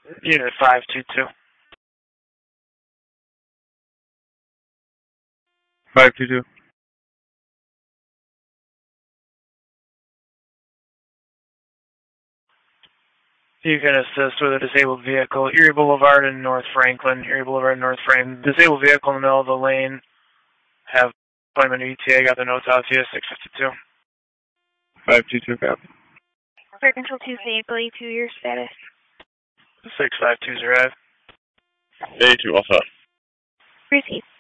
Unit 522. 522. You can assist with a disabled vehicle, Erie Boulevard in North Franklin. Erie Boulevard in North Franklin. Disabled vehicle in the middle of the lane. Have appointment ETA. Got the notes out to you. 652. 522, copy. Fire Control 2 vehicle, to your status. 652 arrived. A2 Alpha. Receive.